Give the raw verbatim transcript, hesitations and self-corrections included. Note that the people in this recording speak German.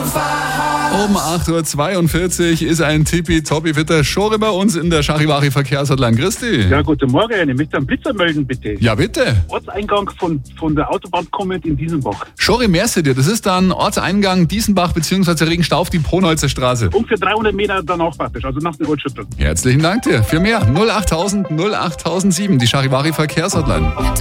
Um acht Uhr zweiundvierzig ist ein tippitoppi-fitter Schori bei uns in der Charivari-Verkehrshotline. Christi. Ja, guten Morgen. Ich möchte einen Blitzer melden, bitte. Ja, bitte. Ortseingang von, von der Autobahn kommend in Diesenbach. Schori, merci dir. Das ist dann Ortseingang Diesenbach bzw. Regenstauf, die Pronholzer Straße. Ungefähr dreihundert Meter danach praktisch, also nach den Ortschütteln. Herzlichen Dank dir. Für mehr null achttausend null achttausendsieben, die Charivari-Verkehrshotline.